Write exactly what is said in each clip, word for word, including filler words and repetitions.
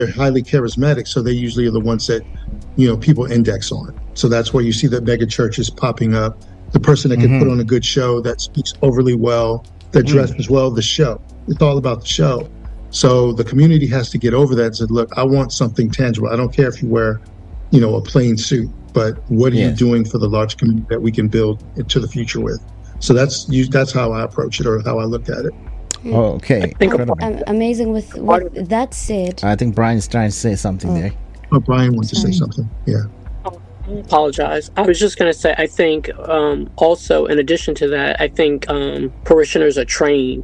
they're highly charismatic, so they usually are the ones that, you know, people index on. So that's where you see the mega churches popping up. The person that can Mm-hmm. put on a good show, that speaks overly well, that dresses well, the show. It's all about the show. So the community has to get over that and say, look, I want something tangible. I don't care if you wear, you know, a plain suit, but what are Yes. you doing for the large community that we can build into the future with? So that's you, that's how I approach it, or how I look at it. Oh, okay. think Incredible. Um, amazing. With, with that said, I think Brian's trying to say something there. Oh, Brian wants to say something. Yeah. I apologize. I was just going to say, I think um, also, in addition to that, I think um, parishioners are trained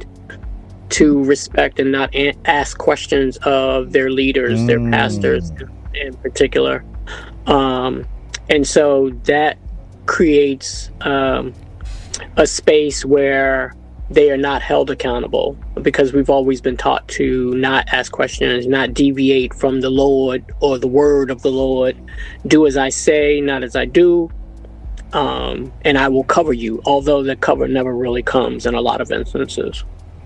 to respect and not a- ask questions of their leaders, their Mm. pastors in particular. Um, and so that creates um, a space where they are not held accountable, because we've always been taught to not ask questions, not deviate from the Lord or the word of the Lord. Do as I say, not as I do. Um, and I will cover you, although the cover never really comes in a lot of instances.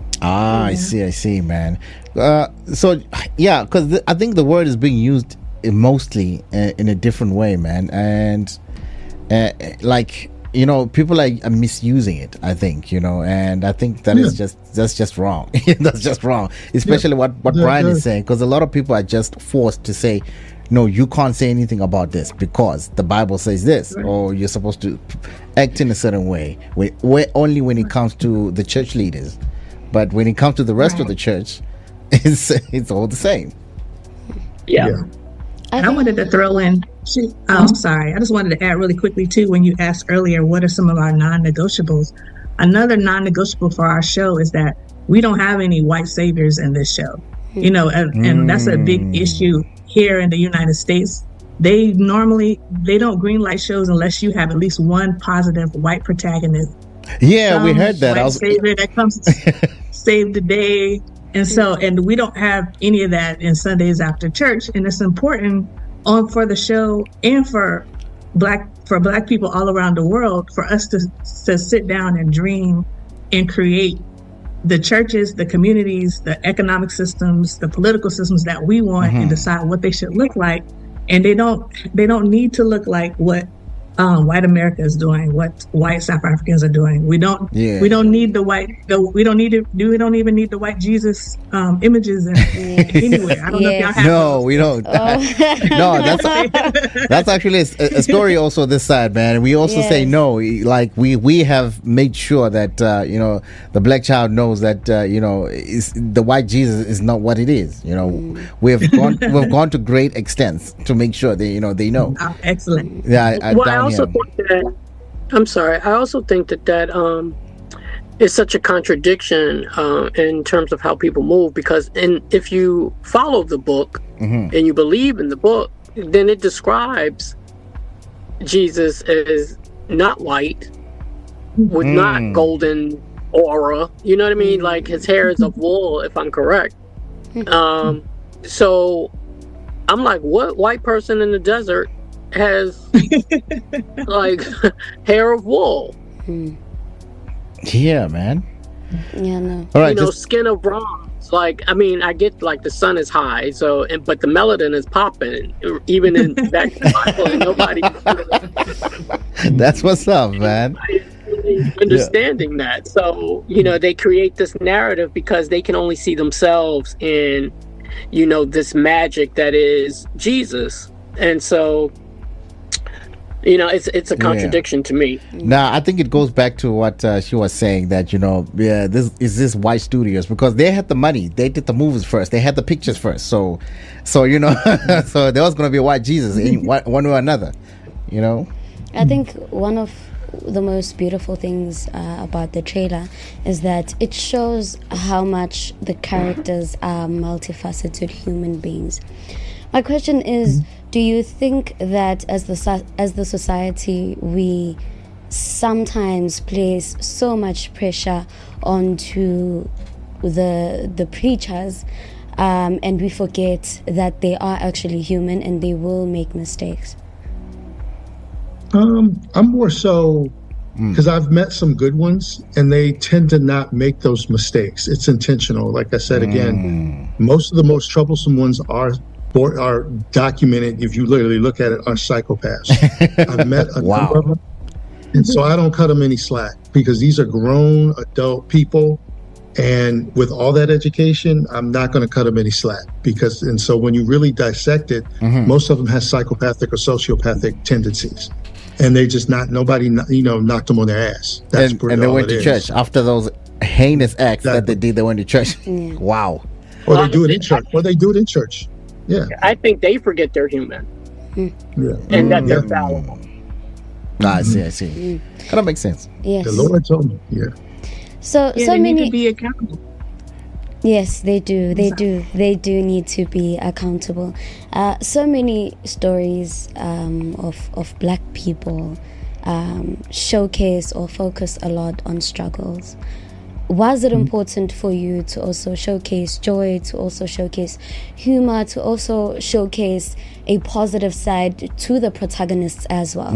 Ah, I see, I see, man. Uh, so, yeah, because th- I think the word is being used mostly uh, in a different way, man. And, uh, like, you know, people are, are misusing it, I think, you know, and I think that Yeah. is just, that's just wrong. That's just wrong. Especially what, what Yeah, Brian yeah. is saying, because a lot of people are just forced to say, no, you can't say anything about this because the Bible says this, or you're supposed to act in a certain way, where, where only when it comes to the church leaders. But when it comes to the rest of the church, it's it's all the same. Yeah. Yeah. I wanted to throw in, oh, I'm sorry. I just wanted to add really quickly too, when you asked earlier, what are some of our non-negotiables? Another non-negotiable for our show is that we don't have any white saviors in this show. You know, and, and that's a big issue here in the United States. They normally, they don't greenlight shows unless you have at least one positive white protagonist. Yeah, we Some heard that. white I was, savior that comes to save the day. And so, and we don't have any of that in Sundays after church. And it's important on for the show and for black, for black people all around the world, for us to, to sit down and dream and create the churches, the communities, the economic systems, the political systems that we want, and decide what they should look like. And they don't, they don't need to look like what um, white America is doing, what white South Africans are doing. We don't, Yeah. we don't need the white, the, we don't need it. We don't even need the white Jesus um, images in, anywhere. I don't know if y'all have no, those. we don't. Oh. No, that's that's actually a, a story also this side, man. We also say Yes. no. Like we we have made sure that uh, you know, the black child knows that uh, you know, is the white Jesus is not what it is. You know, we have gone we've gone to great extents to make sure they you know they know. Oh, excellent. Yeah, I, Well, I down also here. think that, I'm sorry, I also think that that um, is such a contradiction uh, in terms of how people move, because in, if you follow the book Mhm. and you believe in the book, then it describes Jesus as not white, with Mm. not golden aura. You know what I mean? Like his hair is of wool, if I'm correct. Um, so I'm like, what white person in the desert has like hair of wool? Yeah, man. Yeah, no. All right, you know, just skin of bronze. Like, I mean, I get like the sun is high, so and but the melanin is popping, even in back to the Bible, and nobody that's what's up, man. understanding that. So, you know, they create this narrative because they can only see themselves in, you know, this magic that is Jesus. And so, you know, it's it's a contradiction to me. Now, I think it goes back to what uh, she was saying, that, you know, yeah, this is this white studios, because they had the money. They did the movies first. They had the pictures first. So, so you know, so there was going to be a white Jesus in one, one way or another, you know? I think one of the most beautiful things uh, about the trailer is that it shows how much the characters are multifaceted human beings. My question is, do you think that as the so- as the society we sometimes place so much pressure onto the the preachers, um, and we forget that they are actually human and they will make mistakes? Um, I'm more so because I've met some good ones, and they tend to not make those mistakes. It's intentional. Like I said again, most of the most troublesome ones are or are documented, if you literally look at it, are psychopaths. I've met a Wow. number of them, and so I don't cut them any slack because these are grown adult people, and with all that education, I'm not going to cut them any slack because, and so when you really dissect it, Mhm. most of them have psychopathic or sociopathic tendencies, and they just not nobody you know knocked them on their ass. That's And, pretty and they all went it to is. church after those heinous acts that Exactly. they did. They went to church. Yeah. Wow. Or they do it in church. Or they do it in church. Yeah. I think they forget they're human Yeah. and that they're Yeah. fallible. Nah, I see. I see. Kind of makes sense. Yes. The Lord told me. Yeah. So Yeah, so they need many. to be accountable. Yes, they do. They do. They do need to be accountable. Uh, so many stories um, of of Black people um, showcase or focus a lot on struggles. Was it important for you to also showcase joy, to also showcase humor, to also showcase a positive side to the protagonists as well?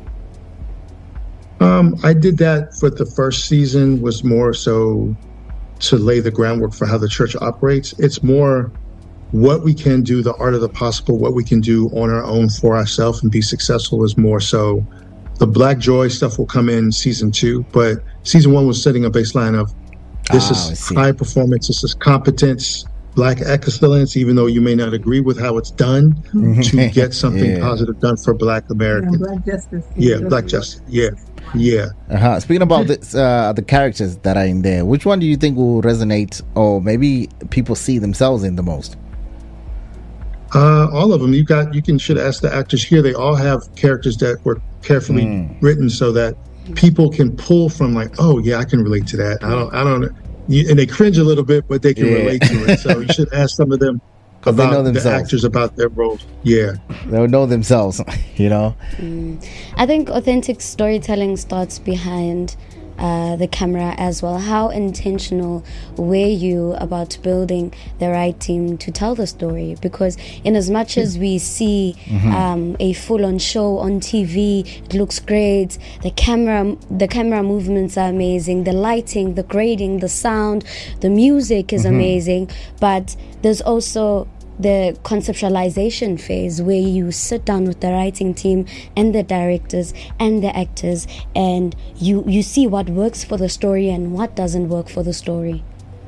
Um, I did that for the first season, was more so to lay the groundwork for how the church operates. It's more what we can do, the art of the possible, what we can do on our own for ourselves and be successful is more so. The Black Joy stuff will come in season two, but season one was setting a baseline of this Ah, I is see. high performance, this is competence, Black excellence, even though you may not agree with how it's done, to get something Yeah. positive done for Black Yeah, Americans. Black justice. Yeah, Black justice. Yeah, yeah. Uh-huh. Speaking about this, uh, the characters that are in there, which one do you think will resonate, or maybe people see themselves in the most? Uh, all of them. You got. You can should ask the actors here. They all have characters that were carefully written so that people can pull from. Like, oh yeah, I can relate to that. I don't. I don't. You, and they cringe a little bit, but they can Yeah. relate to it. So you should ask some of them 'Cause they know about the themselves. actors about their roles. Yeah. They'll know themselves, you know? I think authentic storytelling starts behind uh, the camera as well. How intentional were you about building the right team to tell the story? Because in as much as we see um, a full-on show on T V, it looks great. The camera, the camera movements are amazing. The lighting, the grading, the sound, the music is amazing. But there's also the conceptualization phase where you sit down with the writing team and the directors and the actors, and you you see what works for the story and what doesn't work for the story.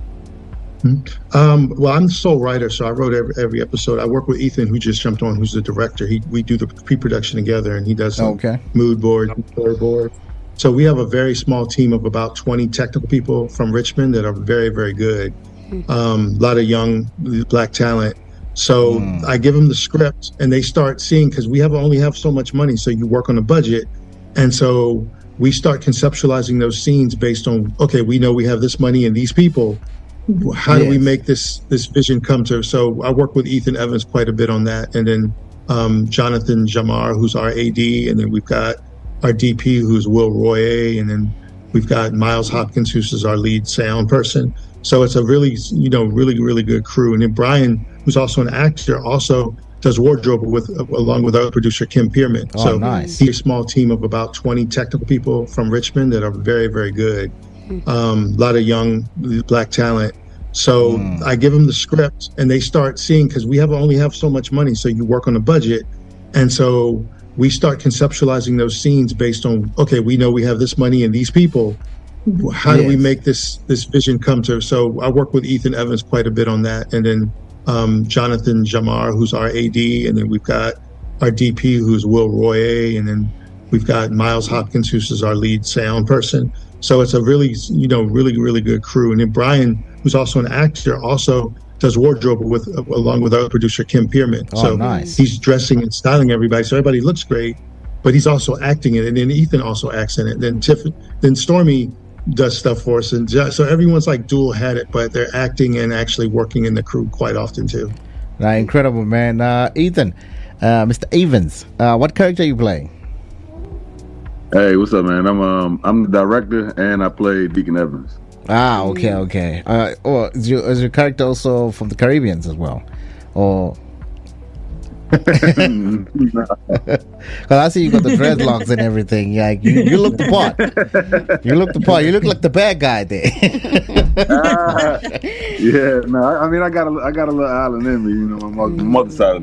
Um, well, I'm the sole writer, so I wrote every, every episode. I work with Ethan, who just jumped on, who's the director. He we do the pre-production together, and he does some Okay. mood boards, storyboard. So we have a very small team of about twenty technical people from Richmond that are very, very good. Um, a lot of young Black talent. So I give them the script, and they start seeing, because we have only have so much money, so you work on a budget, and so we start conceptualizing those scenes based on, okay, we know we have this money and these people. How do we Yes. make this this vision come to? So I work with Ethan Evans quite a bit on that, and then um, Jonathan Jamar, who's our A D, and then we've got our D P, who's Will Royer, and then we've got Miles Hopkins, who's our lead sound person. So it's a really, you know, really, really good crew. And then Brian, who's also an actor, also does wardrobe with along with our producer Kim Pierman. Oh, so nice. he's a small team of about twenty technical people from Richmond that are very, very good. Um, a lot of young Black talent. So I give them the script, and they start seeing, because we have only have so much money, so you work on a budget, and so we start conceptualizing those scenes based on, okay, we know we have this money and these people. How do we Yes. make this this vision come to? So I work with Ethan Evans quite a bit on that, and then um, Jonathan Jamar, who's our A D, and then we've got our D P, who's Will Royer, and then we've got Miles Hopkins, who's our lead sound person. So it's a really, you know, really, really good crew. And then Brian, who's also an actor, also does wardrobe with along with our producer Kim Pierman. Oh, so nice. he's dressing and styling everybody, so everybody looks great. But he's also acting in it, and then Ethan also acts in it. Then Tiff, then Stormy does stuff for us, and ju- so everyone's like dual headed, but they're acting and actually working in the crew quite often too. Uh, incredible, man. Uh, Ethan, uh, Mister Evans, uh, what character are you playing? Hey, what's up, man? I'm um I'm the director, and I play Deacon Evans. Ah, okay, okay. Uh, or is your, is your character also from the Caribbeans as well? Or Because I see you got the dreadlocks and everything. Yeah, you, you look the part. You look the part. You look like the bad guy there. uh, yeah, no, I, I mean, I got a, I got a little island in me, you know, my mother, mother side of